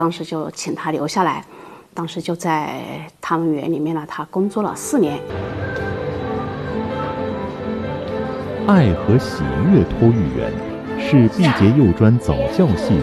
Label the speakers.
Speaker 1: 当时就请他留下来，当时就在他们园里面呢，他工作了4年。
Speaker 2: 爱和喜悦托育园是毕节幼专早教系